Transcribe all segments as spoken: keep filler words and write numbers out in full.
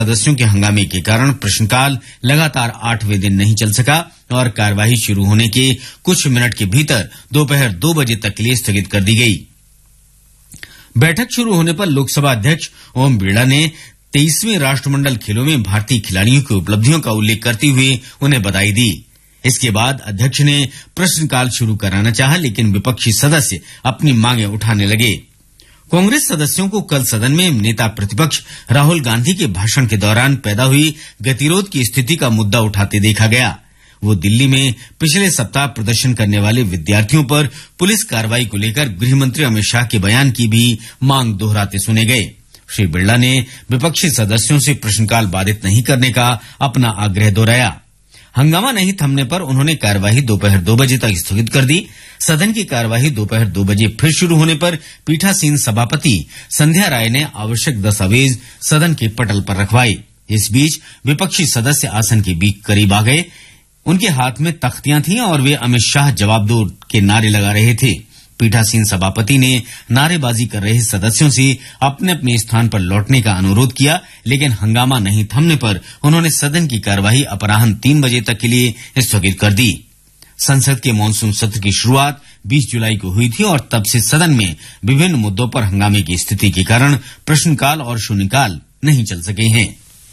सदस्यों के हंगामे के कारण प्रश्नकाल लगातार आठवें दिन नहीं चल सका और कार्यवाही शुरू होने के कुछ मिनट के भीतर दोपहर दो बजे तक के लिए स्थगित कर दी गई। बैठक शुरू होने पर लोकसभा अध्यक्ष ओम बिरला ने तेईसवें राष्ट्रमंडल खेलों में भारतीय खिलाड़ियों की उपलब्धियों का उल्लेख करते हुए उन्हें बधाई दी। इसके बाद अध्यक्ष ने प्रश्नकाल शुरू कराना चाहा, लेकिन विपक्षी सदस्य अपनी मांगें उठाने लगे। कांग्रेस सदस्यों को कल सदन में नेता प्रतिपक्ष राहुल गांधी के भाषण के दौरान पैदा हुई गतिरोध की स्थिति का मुद्दा उठाते देखा गया। वो दिल्ली में पिछले सप्ताह प्रदर्शन करने वाले विद्यार्थियों पर पुलिस कार्रवाई को लेकर गृहमंत्री अमित शाह के बयान की भी मांग दोहराते सुने गए। श्री बिरला ने विपक्षी सदस्यों से प्रश्नकाल बाधित नहीं करने का अपना आग्रह दोहराया। हंगामा नहीं थमने पर उन्होंने कार्यवाही दोपहर दो बजे तक स्थगित कर दी। सदन की कार्यवाही दोपहर दो बजे फिर शुरू होने पर पीठासीन सभापति संध्या राय ने आवश्यक दस्तावेज सदन के पटल पर रखवाए। इस बीच विपक्षी सदस्य आसन के बीच करीब आ गए। उनके हाथ में तख्तियां थीं और वे अमित शाह जवाब दो के नारे लगा रहे थे। पीठासीन सभापति ने नारेबाजी कर रहे सदस्यों से अपने अपने स्थान पर लौटने का अनुरोध किया, लेकिन हंगामा नहीं थमने पर उन्होंने सदन की कार्यवाही अपराह्न तीन बजे तक के लिए स्थगित कर दी। संसद के मानसून सत्र की शुरुआत बीस जुलाई को हुई थी और तब से सदन में विभिन्न मुद्दों पर हंगामे की स्थिति के कारण प्रश्नकाल और शून्यकाल नहीं चल सके हैं।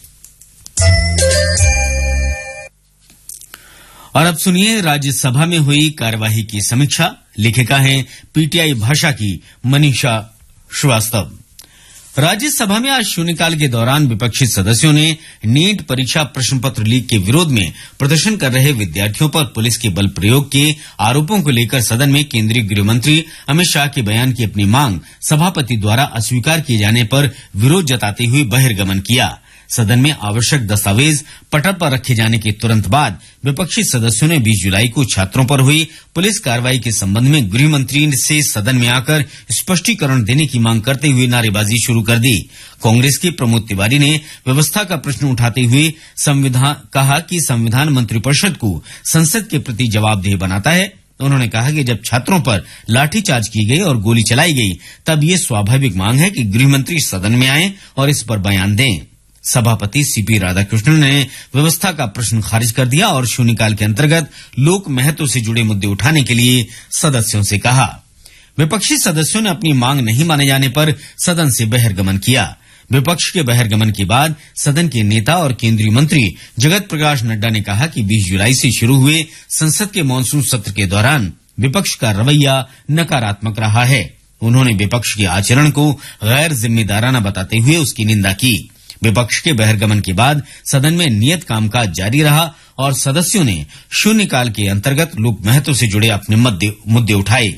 और अब सुनिए राज्यसभा में हुई कार्यवाही की समीक्षा। लेखिका हैं पीटीआई भाषा की मनीषा श्रीवास्तव। राज्यसभा में आज शून्यकाल के दौरान विपक्षी सदस्यों ने नीट परीक्षा प्रश्न पत्र लीक के विरोध में प्रदर्शन कर रहे विद्यार्थियों पर पुलिस के बल प्रयोग के आरोपों को लेकर सदन में केंद्रीय गृह मंत्री अमित शाह के बयान की अपनी मांग सभापति द्वारा अस्वीकार किए जाने पर विरोध जताते हुए बहिर्गमन किया। सदन में आवश्यक दस्तावेज पटल पर रखे जाने के तुरंत बाद विपक्षी सदस्यों ने बीस जुलाई को छात्रों पर हुई पुलिस कार्रवाई के संबंध में गृह मंत्री से सदन में आकर स्पष्टीकरण देने की मांग करते हुए नारेबाजी शुरू कर दी। कांग्रेस के प्रमोद तिवारी ने व्यवस्था का प्रश्न उठाते हुए संविधान कहा कि संविधान मंत्रिपरिषद को संसद के प्रति जवाबदेह बनाता है। उन्होंने कहा कि जब छात्रों पर लाठीचार्ज की गई और गोली चलाई गई, तब ये स्वाभाविक मांग है कि गृहमंत्री सदन में आएं और इस पर बयान दें। सभापति सीपी राधाकृष्णन ने व्यवस्था का प्रश्न खारिज कर दिया और शून्यकाल के अंतर्गत लोक महत्व से जुड़े मुद्दे उठाने के लिए सदस्यों से कहा। विपक्षी सदस्यों ने अपनी मांग नहीं माने जाने पर सदन से बहिर्गमन किया। विपक्ष के बहिर्गमन के बाद सदन के नेता और केंद्रीय मंत्री जगत प्रकाश नड्डा ने कहा कि बीस जुलाई से शुरू हुए संसद के मानसून सत्र के दौरान विपक्ष का रवैया नकारात्मक रहा है। उन्होंने विपक्ष के आचरण को गैर जिम्मेदाराना बताते हुए उसकी निंदा की। विपक्ष के बहिर्गमन के बाद सदन में नियत कामकाज जारी रहा और सदस्यों ने शून्यकाल के अंतर्गत लोक महत्व से जुड़े अपने मुद्दे उठाए।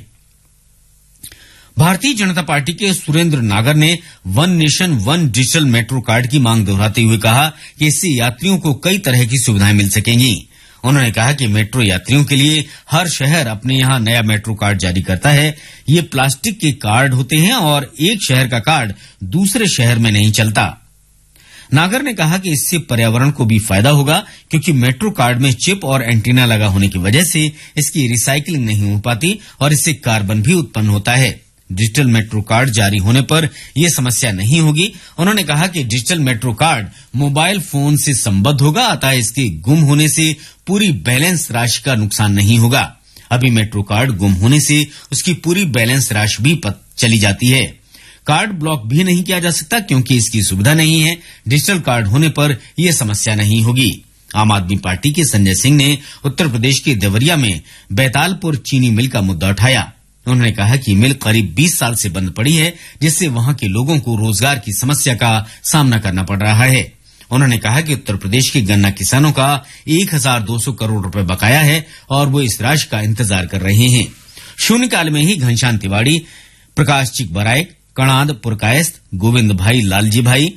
भारतीय जनता पार्टी के सुरेंद्र नागर ने one nation one digital metro card की मांग दोहराते हुए कहा कि इससे यात्रियों को कई तरह की सुविधाएं मिल सकेंगी। उन्होंने कहा कि मेट्रो यात्रियों के लिए हर शहर अपने यहां नया मेट्रो कार्ड जारी करता है। ये प्लास्टिक के कार्ड होते हैं और एक शहर का कार्ड दूसरे शहर में नहीं चलता। नागर ने कहा कि इससे पर्यावरण को भी फायदा होगा, क्योंकि मेट्रो कार्ड में चिप और एंटीना लगा होने की वजह से इसकी रिसाइकलिंग नहीं हो पाती और इससे कार्बन भी उत्पन्न होता है। डिजिटल मेट्रो कार्ड जारी होने पर यह समस्या नहीं होगी। उन्होंने कहा कि digital metro card mobile phone से संबद्ध होगा, अतः इसके गुम होने से पूरी बैलेंस राशि का नुकसान नहीं होगा। अभी मेट्रो कार्ड गुम होने से उसकी पूरी बैलेंस राशि भी चली जाती है। कार्ड ब्लॉक भी नहीं किया जा सकता क्योंकि इसकी सुविधा नहीं है। डिजिटल कार्ड होने पर यह समस्या नहीं होगी। आम आदमी पार्टी के संजय सिंह ने उत्तर प्रदेश के देवरिया में बैतालपुर चीनी मिल का मुद्दा उठाया। उन्होंने कहा कि मिल करीब बीस साल से बंद पड़ी है, जिससे वहां के लोगों को रोजगार की समस्या का सामना करना पड़ रहा है। उन्होंने कहा कि उत्तर प्रदेश के गन्ना किसानों का एक हजार दो सौ करोड़ रुपए बकाया है और वो इस राशि का इंतजार कर रहे हैं। शून्यकाल में ही घनश्याम तिवाड़ी, प्रकाश चिकबराय, कणाद पुरकायस्थ, गोविंद भाई लालजी भाई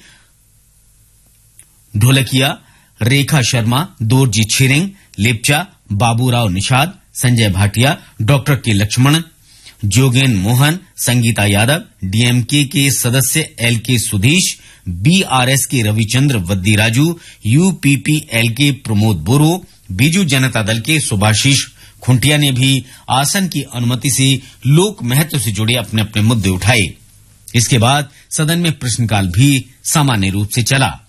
ढोलकिया, रेखा शर्मा, दोरजी छिरिंग, लेप्चा, बाबूराव निषाद, संजय भाटिया, डॉक्टर के लक्ष्मण, जोगेन मोहन, संगीता यादव, डीएमके के सदस्य एल के सुधीश, बीआरएस के रविचंद्र वद्दीराजू, यूपीपीएल के प्रमोद बोरो, बीजू जनता दल के सुभाषीष खुंटिया ने भी आसन की अनुमति से लोक महत्व से जुड़े अपने अपने मुद्दे उठाए। इसके बाद सदन में प्रश्नकाल भी सामान्य रूप से चला।